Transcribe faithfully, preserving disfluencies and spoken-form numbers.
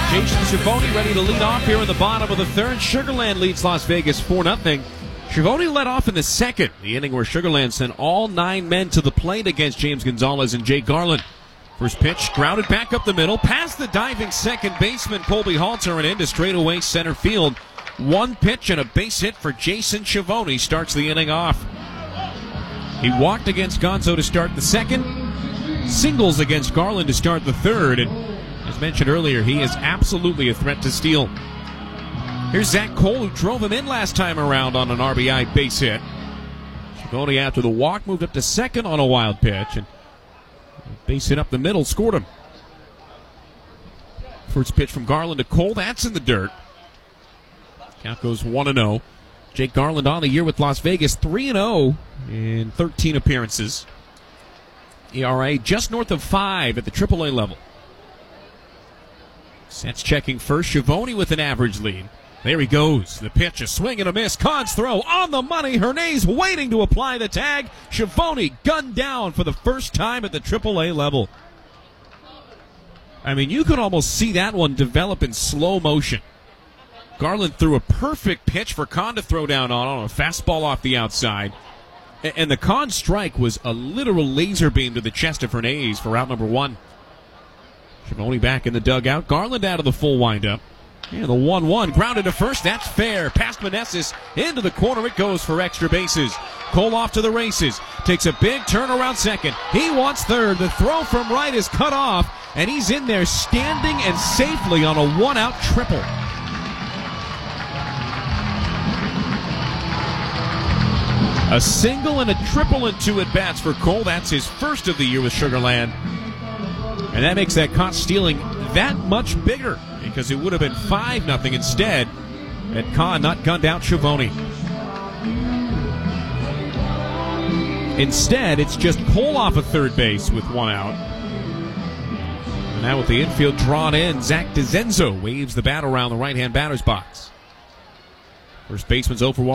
Jason Schiavone ready to lead off here in the bottom of the third. Sugarland leads Las Vegas four nothing. Schiavone led off in the second, the inning where Sugarland sent all nine men to the plate against James Gonzalez and Jay Garland. First pitch, grounded back up the middle, past the diving second baseman Colby Halter and into straightaway center field. One pitch and a base hit for Jason Schiavone starts the inning off. He walked against Gonzo to start the second, singles against Garland to start the third, and as mentioned earlier, he is absolutely a threat to steal. Here's Zach Cole, who drove him in last time around on an R B I base hit. Schiavone, after the walk, moved up to second on a wild pitch, and base hit up the middle scored him. First pitch from Garland to Cole, that's in the dirt. Count goes one and oh. Jake Garland on the year with Las Vegas, three and oh in thirteen appearances. E R A just north of five at the triple A level. Sets checking first. Schiavone with an average lead. There he goes. The pitch, a swing and a miss. Kahn's throw on the money. Hernandez waiting to apply the tag. Schiavone gunned down for the first time at the triple A level. I mean, you could almost see that one develop in slow motion. Garland threw a perfect pitch for Kahn to throw down on, on a fastball off the outside. And the Kahn strike was a literal laser beam to the chest of Hernandez for out number one. Schiavone back in the dugout. Garland out of the full windup. And the one one grounded to first. That's fair. Past Meneses. Into the corner it goes for extra bases. Cole off to the races. Takes a big turn around second. He wants third. The throw from right is cut off. And he's in there standing and safely on a one-out triple. A single and a triple and two at-bats for Cole. That's his first of the year with Sugarland. And that makes that caught stealing that much bigger because it would have been five nothing instead had Kahn not gunned out Schiavone. Instead, it's just Cole off of third base with one out. And now with the infield drawn in, Zach DeZenzo waves the bat around the right-hand batter's box. First baseman's oh for one.